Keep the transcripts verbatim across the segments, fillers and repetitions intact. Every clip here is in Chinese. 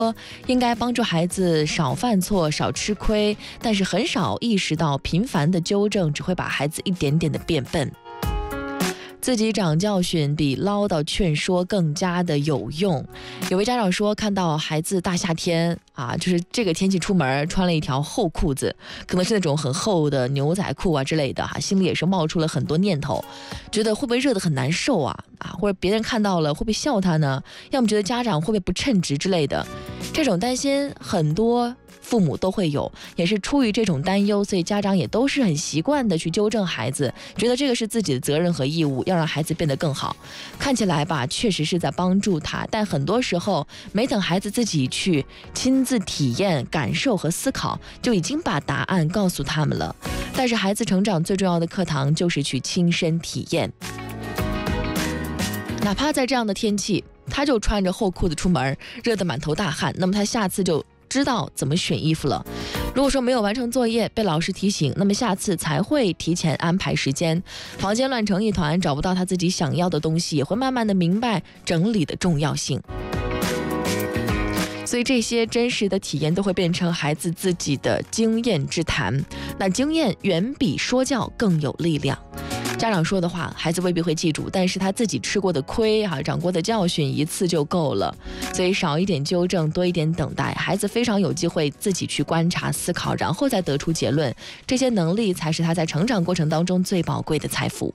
应该帮助孩子少犯错、少吃亏，但是很少意识到频繁的纠正只会把孩子一点点的变笨。自己长教训比唠叨劝说更加的有用。有位家长说，看到孩子大夏天啊，就是这个天气出门穿了一条厚裤子，可能是那种很厚的牛仔裤啊之类的哈、啊，心里也是冒出了很多念头，觉得会不会热得很难受啊啊，或者别人看到了会不会笑他呢？要么觉得家长会不会不称职之类的，这种担心很多父母都会有，也是出于这种担忧，所以家长也都是很习惯的去纠正孩子，觉得这个是自己的责任和义务，要让孩子变得更好。看起来吧，确实是在帮助他，但很多时候没等孩子自己去亲自体验、感受和思考，就已经把答案告诉他们了。但是孩子成长最重要的课堂就是去亲身体验，哪怕在这样的天气，他就穿着厚裤子出门，热得满头大汗，那么他下次就知道怎么选衣服了。如果说没有完成作业被老师提醒，那么下次才会提前安排时间。房间乱成一团，找不到他自己想要的东西，也会慢慢的明白整理的重要性。所以这些真实的体验都会变成孩子自己的经验之谈，那经验远比说教更有力量。家长说的话，孩子未必会记住，但是他自己吃过的亏哈、啊，长过的教训一次就够了。所以少一点纠正，多一点等待，孩子非常有机会自己去观察、思考，然后再得出结论。这些能力才是他在成长过程当中最宝贵的财富。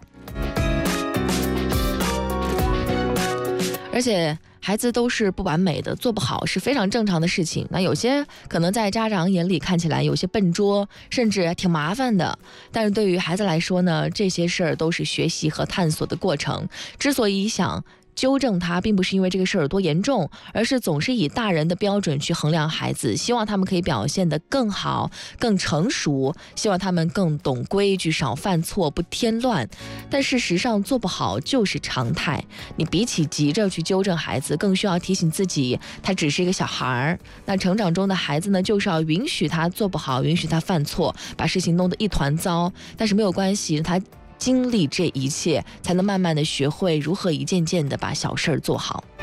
而且孩子都是不完美的，做不好是非常正常的事情。那有些可能在家长眼里看起来有些笨拙，甚至挺麻烦的，但是对于孩子来说呢，这些事儿都是学习和探索的过程。之所以想纠正他，并不是因为这个事儿有多严重，而是总是以大人的标准去衡量孩子，希望他们可以表现得更好、更成熟，希望他们更懂规矩、少犯错、不添乱。但事实上做不好就是常态，你比起急着去纠正孩子，更需要提醒自己，他只是一个小孩儿。那成长中的孩子呢，就是要允许他做不好，允许他犯错，把事情弄得一团糟，但是没有关系，他经历这一切，才能慢慢的学会如何一件件的把小事儿做好。